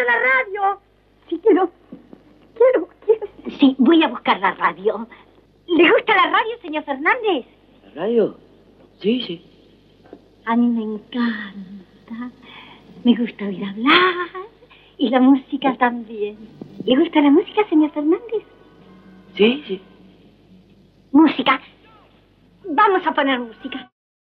quiero la radio. Sí, quiero. Sí, voy a buscar la radio. ¿Le gusta la radio, señor Fernández? ¿La radio? Sí, sí. A mí me encanta. Me gusta oír hablar y la música también. ¿Le gusta la música, señor Fernández? Sí, sí. Música. Vamos a poner música.